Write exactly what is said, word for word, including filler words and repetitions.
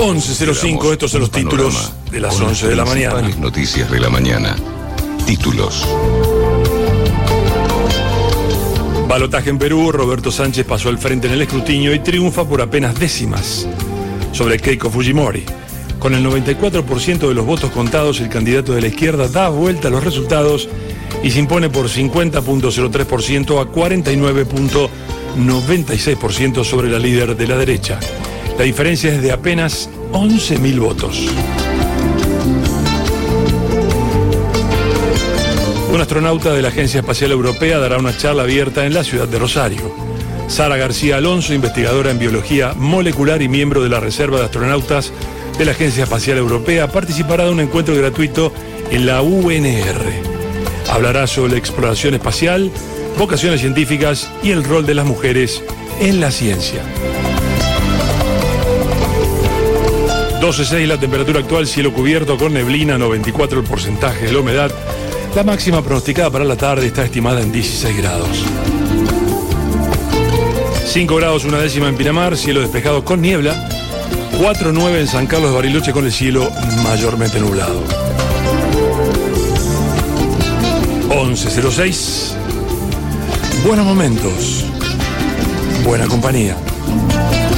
once cero cinco, estos son los títulos de las once de la mañana. Principales noticias de la mañana. Títulos. Balotaje en Perú, Roberto Sánchez pasó al frente en el escrutinio y triunfa por apenas décimas sobre Keiko Fujimori. Con el noventa y cuatro por ciento de los votos contados, el candidato de la izquierda da vuelta a los resultados y se impone por cincuenta punto cero tres por ciento a cuarenta y nueve punto noventa y seis por ciento sobre la líder de la derecha. La diferencia es de apenas once mil votos. Un astronauta de la Agencia Espacial Europea dará una charla abierta en la ciudad de Rosario. Sara García Alonso, investigadora en biología molecular y miembro de la Reserva de Astronautas de la Agencia Espacial Europea, participará de un encuentro gratuito en la U N R. Hablará sobre la exploración espacial, vocaciones científicas y el rol de las mujeres en la ciencia. doce coma seis la temperatura actual, cielo cubierto con neblina, noventa y cuatro el porcentaje de la humedad. La máxima pronosticada para la tarde está estimada en dieciséis grados. cinco grados una décima en Pinamar, cielo despejado con niebla. cuatro coma nueve en San Carlos de Bariloche con el cielo mayormente nublado. once cero seis. Buenos momentos. Buena compañía.